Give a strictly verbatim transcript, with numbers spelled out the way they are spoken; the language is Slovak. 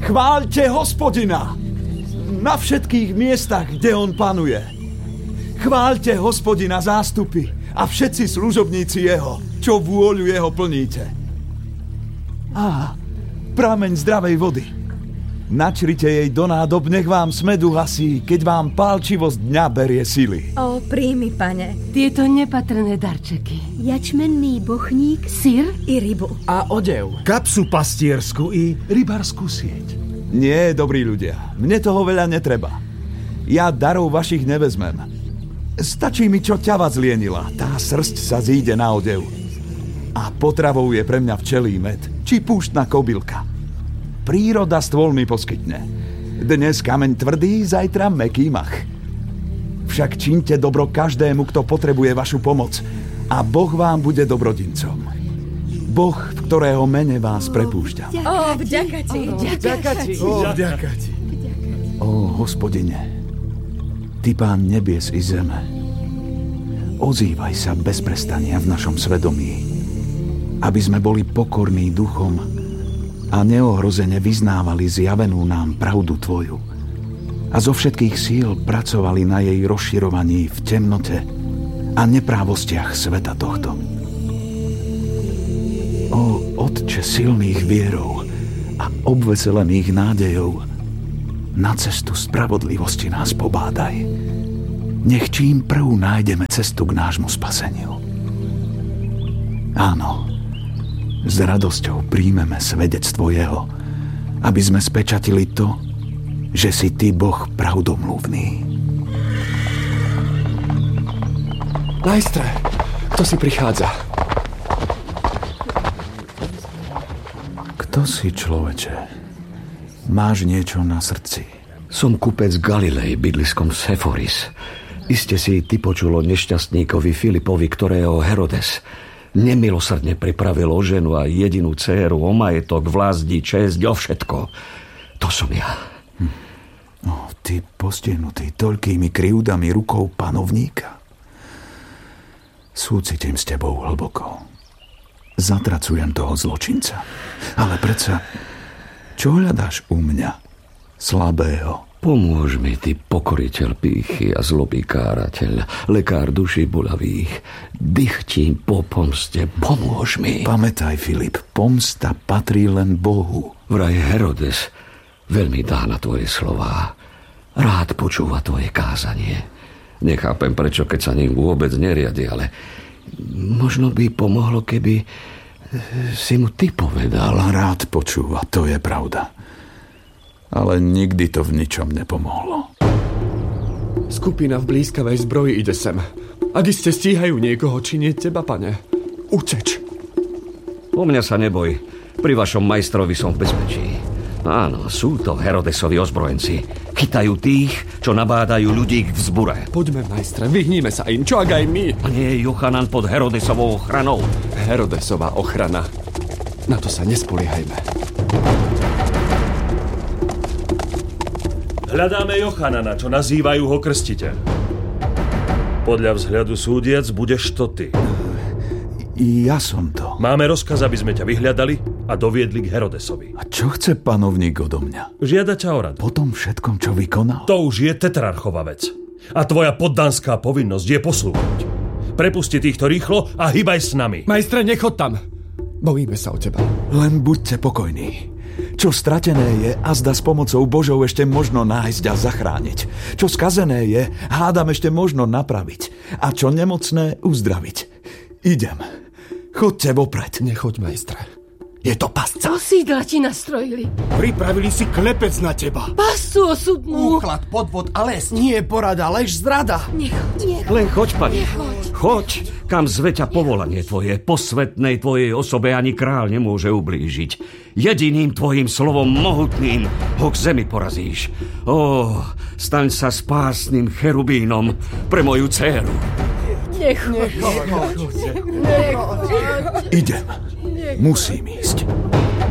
Chváľte Hospodina na všetkých miestach, kde on panuje. Chváľte Hospodina zástupy a všetci služobníci jeho, čo vôľu jeho plníte. Á, prameň zdravej vody. Načrite jej do nádob, nech vám smedu hasí, keď vám pálčivosť dňa berie sily. O, príjmi, pane. Tieto nepatrné darčeky. Jačmenný bochník, syr i rybu. A odev. Kapsu pastiersku i rybarskú sieť. Nie, dobrí ľudia, mne toho veľa netreba. Ja darov vašich nevezmem. Stačí mi, čo ťava zlienila. Tá srsť sa zíde na odev. A potravou je pre mňa včelí med, či púštna kobylka. Príroda stôl mi poskytne. Dnes kameň tvrdý, zajtra mäkký mach. Však čínte dobro každému, kto potrebuje vašu pomoc, a Boh vám bude dobrodincom. Boh, v ktorého mene vás prepúšťam. Ó, vďaka ti. Vďaka ti. Ó, vďaka ti. Ó, Hospodine, Ty, Pán nebies i zeme, ozývaj sa bez prestania v našom svedomí, aby sme boli pokorní duchom a neohrozene vyznávali zjavenú nám pravdu Tvoju a zo všetkých síl pracovali na jej rozširovaní v temnote a neprávostiach sveta tohto. Ó, Otče silných vierov a obveselených nádejov, na cestu spravodlivosti nás pobádaj. Nech čím prv nájdeme cestu k nášmu spaseniu. Áno, s radosťou príjmeme svedectvo jeho, aby sme spečatili to, že si Ty Boh pravdomluvný. Majstre, kto si prichádza? Kto si, človeče? Máš niečo na srdci? Som kupec Galilei, bydliskom Seforis. Iste si ty počul o nešťastníkovi Filipovi, ktorého Herodes nemilosrdne pripravil o ženu a jedinú dcéru, o majetok, vlasti, česť, o všetko. To som ja. Hm. No, ty postihnutý toľkými krivdami rukou panovníka. Súcitím s tebou hlboko. Zatracujem toho zločinca. Ale predsa, čo hľadáš u mňa, slabého? Pomôž mi, ty pokoriteľ pýchy a zlobý kárateľ, lekár duší bolavých. Dychtím po pomste, pomôž mi. Pamätaj, Filip, pomsta patrí len Bohu. Vraj Herodes veľmi dá na tvoje slová. Rád počúva tvoje kázanie. Nechápem, prečo, keď sa ním vôbec neriadi, ale možno by pomohlo, keby si mu ty povedal. Rád počúva, to je pravda. Ale nikdy to v ničom nepomohlo. Skupina v blízkavej zbroji ide sem. Ak iste stíhajú niekoho, či nie teba, pane. Uteč. O mňa sa neboj. Pri vašom majstrovi som v bezpečí. Áno, sú to Herodesovi ozbrojenci. Chytajú tých, čo nabádajú ľudí k vzbure. Poďme, majstre, vyhníme sa im. Čo ak aj my? A nie je Jochanan pod Herodesovou ochranou? Herodesová ochrana. Na to sa nespoliehajme. Hľadáme Jochanana, čo nazývajú ho krstiteľ. Podľa vzhľadu súdiac budeš to ty. Ja som to. Máme rozkaz, aby sme ťa vyhľadali a doviedli k Herodesovi. A čo chce panovník odo mňa? Žiada ťa o radu. Po tom všetkom, čo vykonal? To už je tetrarchova vec. A tvoja poddanská povinnosť je poslúchnuť. Prepusti týchto rýchlo a hýbaj s nami. Majstre, nechod tam. Bojíme sa o teba. Len buďte pokojní. Čo stratené je, azda s pomocou Božou ešte možno nájsť a zachrániť. Čo skazené je, hádam ešte možno napraviť. A čo nemocné, uzdraviť. Idem. Chodte vopred. Nechoď, majstre. Je to pasca. Osídla ti nastrojili. Pripravili si klepec na teba. Pascu osudnú. Úchlad, podvod a les. Nie je porada, lež zrada. Nechoď, nechoď. Len choď, pani. Nechoď. Choď, kam zveťa povolanie tvoje. Posvetnej tvojej osobe ani kráľ nemôže ublížiť. Jediným tvojim slovom mohutným ho k zemi porazíš. Ó, staň sa spásnym cherubínom pre moju dcéru. Nechoď. Nechoď. Nechoď. Idem. Musím ísť.